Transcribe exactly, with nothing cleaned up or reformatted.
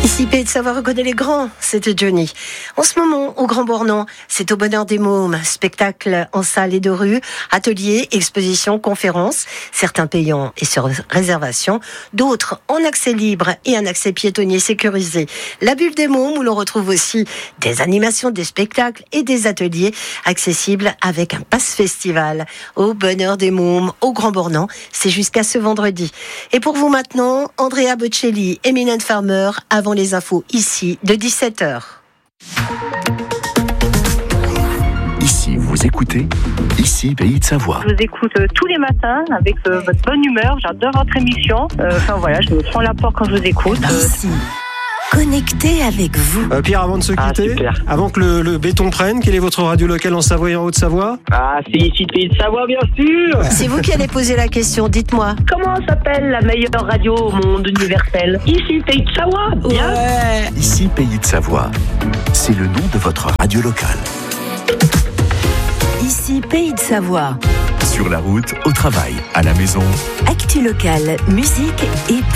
Ici, Pays de Savoie reconnaît les grands, c'était Johnny. En ce moment, au Grand Bornand, c'est au Bonheur des Mômes. Spectacles en salle et de rue, ateliers, expositions, conférences, certains payants et sur réservation, d'autres en accès libre et un accès piétonnier sécurisé. La Bulle des Mômes, où l'on retrouve aussi des animations, des spectacles et des ateliers accessibles avec un pass festival. Au Bonheur des Mômes, au Grand Bornand, c'est jusqu'à ce vendredi. Et pour vous maintenant, Andrea Bocelli, Eminent Farmer, avant les infos ici de dix-sept heures. Ici, vous écoutez Ici, Pays de Savoie. Je vous écoute euh, tous les matins avec euh, votre bonne humeur. J'adore votre émission. Euh, enfin voilà, je me prends la porte quand je vous écoute. Euh, Ici, connecté avec vous. Euh, Pierre, avant de se Ah, quitter, super. avant que le, le béton prenne, quelle est votre radio locale en Savoie et en Haute-Savoie? Ah, c'est ici Pays de Savoie, bien sûr. C'est vous qui allez poser la question, dites-moi. Comment s'appelle la meilleure radio au monde universel? Ici, Pays de Savoie. Bien. Ouais. Ici, Pays de Savoie. C'est le nom de votre radio locale. Ici, Pays de Savoie. Sur la route, au travail, à la maison. Actu locale, musique et